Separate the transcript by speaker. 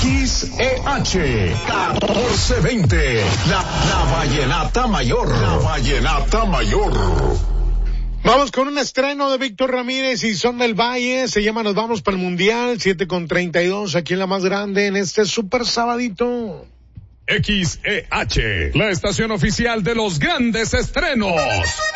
Speaker 1: XEH 1420, la Vallenata Mayor. La Vallenata Mayor.
Speaker 2: Vamos con un estreno de Víctor Ramírez y Son del Valle. Se llama Nos Vamos para el Mundial, 7:32, aquí en la más grande, en este super sabadito.
Speaker 3: XEH, la estación oficial de los grandes estrenos.